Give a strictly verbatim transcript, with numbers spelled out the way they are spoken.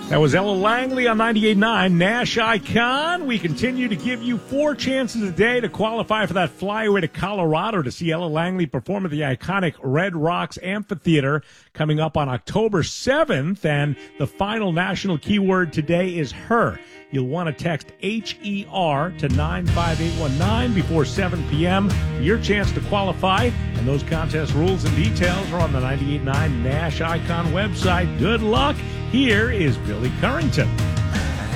That was Ella Langley on ninety-eight point nine Nash Icon. We continue to give you four chances a day to qualify for that flyaway to Colorado to see Ella Langley perform at the iconic Red Rocks Amphitheater coming up on October seventh. And the final national keyword today is her. You'll want to text H E R to nine five eight one nine before seven p.m. for your chance to qualify. And those contest rules and details are on the ninety-eight point nine Nash Icon website. Good luck. Here is Billy Currington.